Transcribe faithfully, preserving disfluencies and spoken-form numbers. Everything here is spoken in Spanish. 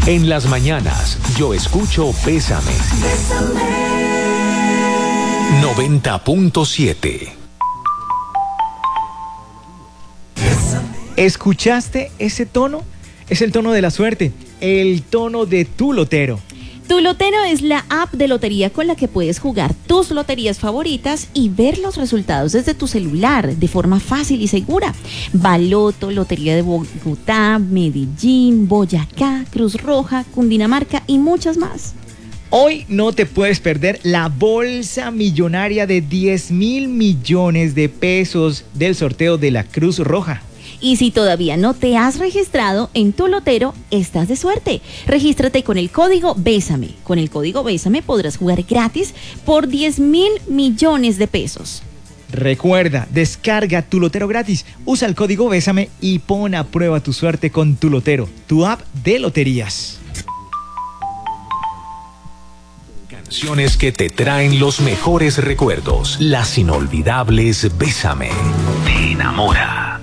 En las mañanas, yo escucho Bésame. noventa punto siete. ¿Escuchaste ese tono? Es el tono de la suerte, el tono de tu lotero. Tu Lotero es la app de lotería con la que puedes jugar tus loterías favoritas y ver los resultados desde tu celular de forma fácil y segura. Baloto, Lotería de Bogotá, Medellín, Boyacá, Cruz Roja, Cundinamarca y muchas más. Hoy no te puedes perder la bolsa millonaria de diez mil millones de pesos del sorteo de la Cruz Roja. Y si todavía no te has registrado en Tu Lotero, estás de suerte. Regístrate con el código Bésame. Con el código Bésame podrás jugar gratis por diez mil millones de pesos. Recuerda, descarga Tu Lotero gratis, usa el código Bésame y pon a prueba tu suerte con Tu Lotero, tu app de loterías. Canciones que te traen los mejores recuerdos. Las inolvidables Bésame. Te enamora.